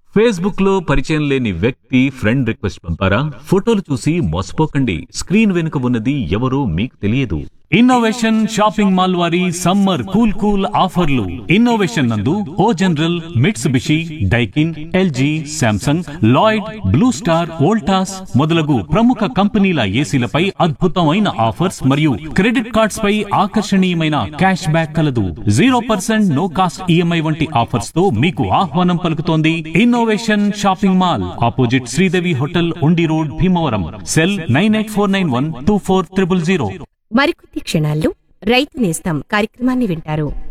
Facebook లో పరిచయం లేని వ్యక్తి ఫ్రెండ్ రిక్వెస్ట్ పంపారా? ఫోటోలు చూసి మోసపోకండి. స్క్రీన్ వెనుక ఉన్నది ఎవరో మీకు తెలియదు. ఇన్నోవేషన్ షాపింగ్ మాల్ వారి సమ్మర్ కూల్ కూల్ ఆఫర్లు. ఇన్నోవేషన్ నందు ఓ general, Mitsubishi, Daikin, LG, Samsung, Lloyd, blue star, Voltas మొదలగు ప్రముఖ కంపెనీల ఏసీలపై అద్భుతమైన ఆఫర్స్ మరియు క్రెడిట్ కార్డ్స్ పై ఆకర్షణీయమైన క్యాష్ బ్యాక్ కలదు. 0% నో కాస్ట్ ఈఎంఐ వంటి ఆఫర్స్ తో మీకు ఆహ్వానం పలుకుతోంది innovation shopping mall, opposite Sridevi hotel, ఉండి రోడ్, భీమవరం. సెల్ 9849124000. మరికొద్ది క్షణాల్లో రైతు నేస్తం కార్యక్రమాన్ని వింటారు.